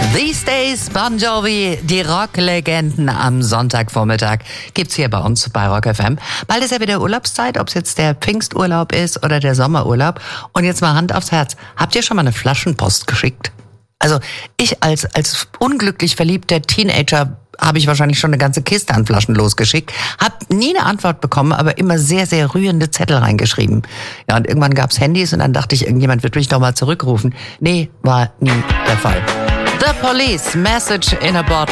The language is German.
These Days, Bon Jovi, die Rocklegenden am Sonntagvormittag gibt's hier bei uns bei Rock FM. Bald ist ja wieder Urlaubszeit, ob es jetzt der Pfingsturlaub ist oder der Sommerurlaub. Und jetzt mal Hand aufs Herz. Habt ihr schon mal eine Flaschenpost geschickt? Also ich als unglücklich verliebter Teenager habe ich wahrscheinlich schon eine ganze Kiste an Flaschen losgeschickt. Hab nie eine Antwort bekommen, aber immer sehr, sehr rührende Zettel reingeschrieben. Ja, und irgendwann gab's Handys und dann dachte ich, irgendjemand wird mich doch mal zurückrufen. Nee, war nie der Fall. The Police, Message in a Bottle.